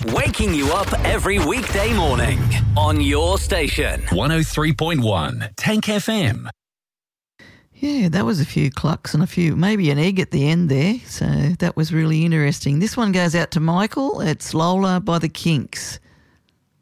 Waking you up every weekday morning on your station. 103.1 Tank FM. Yeah, that was a few clucks and maybe an egg at the end there. So that was really interesting. This one goes out to Michael. It's Lola by the Kinks.